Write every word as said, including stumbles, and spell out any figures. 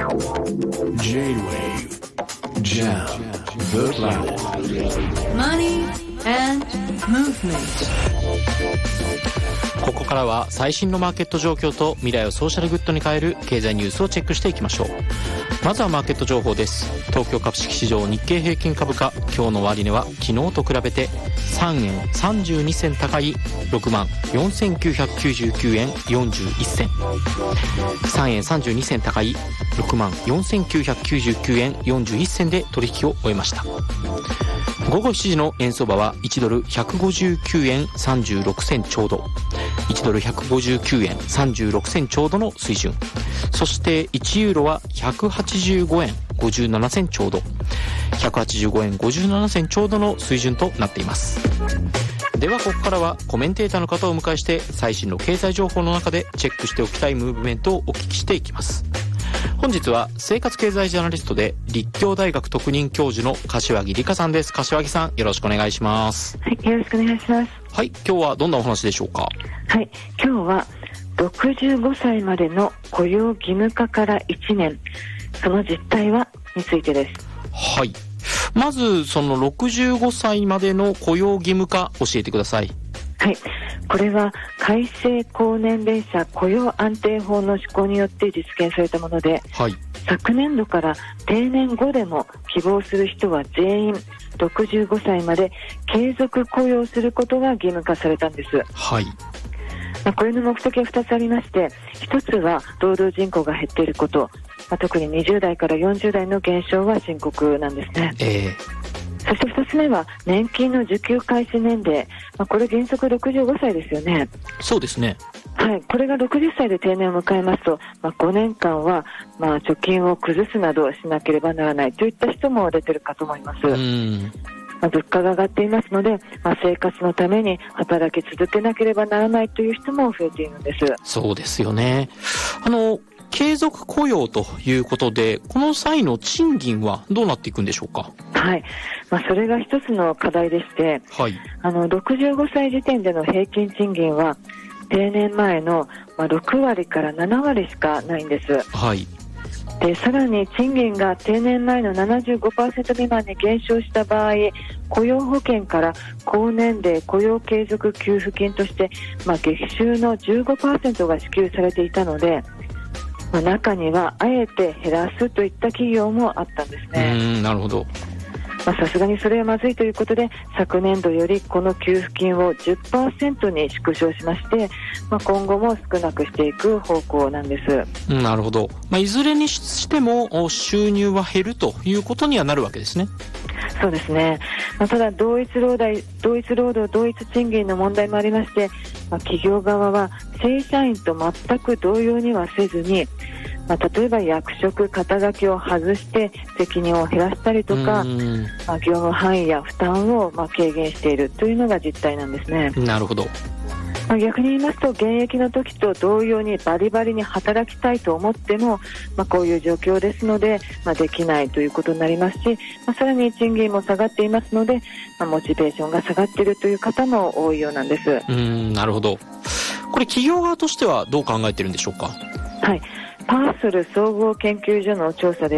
J-Wave Jam the Planet Money and Movement。 ここからは最新のマーケット状況と未来をソーシャルグッドに変える経済ニュースをチェックしていきましょう。まずはマーケット情報です。東京株式市場日経平均株価、今日の終値は昨日と比べてさんえんさんじゅうに銭高い ろくまんよんせんきゅうひゃくきゅうじゅうきゅうえんよんじゅういっ銭、さんえんさんじゅうに銭高い ろくまんよんせんきゅうひゃくきゅうじゅうきゅうえんよんじゅういっ銭で取引を終えました。午後しちじの円相場はいちドルひゃくごじゅうきゅうえんさんじゅうろく銭ちょうど、いちドルひゃくごじゅうきゅうえんさんじゅうろく銭ちょうどの水準、そしていちユーロはひゃくはちじゅうごえんごじゅうなな銭ちょうど、ひゃくはちじゅうごえんごじゅうなな銭ちょうどの水準となっています。ではここからはコメンテーターの方をお迎えして最新の経済情報の中でチェックしておきたいムーブメントをお聞きしていきます。本日は生活経済ジャーナリストで立教大学特任教授の柏木理香さんです。柏木さん、よろしくお願いします。 はい、よろしくお願いします。 はい、今日はどんなお話でしょうか。 はい、今日はろくじゅうごさいまでの雇用義務化からいちねん、その実態はについてです。 はい、まずそのろくじゅうごさいまでの雇用義務化教えてください。 はい、これは改正高年齢者雇用安定法の施行によって実現されたもので、はい、昨年度から定年後でも希望する人は全員ろくじゅうごさいまで継続雇用することが義務化されたんです。 はい、 まあ、これの目的はふたつありまして、ひとつは労働人口が減っていること、まあ、特ににじゅう代からよんじゅう代の減少は深刻なんですね。えーそしてふたつめは年金の受給開始年齢、まあ、これ原則ろくじゅうごさいですよね。 そうですね。はい、 これがろくじゅっさいで定年を迎えますと、まあ、ごねんかんはまあ貯金を崩すなどしなければならないといった人も出てるかと思います。うん、まあ、物価が上がっていますので、まあ、生活のために働き続けなければならないという人も増えているんです。 そうですよね。あの継続雇用ということで、この際の賃金はどうなっていくんでしょうか。 はい、まあ、それが一つの課題でして、はい、あのろくじゅうごさい時点での平均賃金は定年前のまあろくわりからななわりしかないんです。はい、でさらに賃金が定年前の ななじゅうごパーセント 未満に減少した場合、雇用保険から高年齢雇用継続給付金として、まあ、月収の じゅうごパーセント が支給されていたので、まあ、中にはあえて減らすといった企業もあったんですね。 うーん、なるほど。 さすがにそれはまずいということで、昨年度よりこの給付金を じゅっパーセント に縮小しまして、まあ、今後も少なくしていく方向なんです。 なるほど。まあ、いずれにしても収入は減るということにはなるわけですね。 そうですね。まあ、ただ同一労働、同一労働同一賃金の問題もありまして、まあ、企業側は正社員と全く同様にはせずに、まあ、例えば役職肩書きを外して責任を減らしたりとか、まあ、業務範囲や負担をまあ軽減しているというのが実態なんですね。 なるほど。 まあ、逆に言いますと、現役の時と同様にバリバリに働きたいと思っても、まあ、こういう状況ですので、まあ、できないということになりますし、まあ、さらに賃金も下がっていますので、まあ、モチベーションが下がっているという方も多いようなんです。うーん、なるほど。これ企業側としてはどう考えているんでしょうか。 はい、パーソル総合研究所の調査で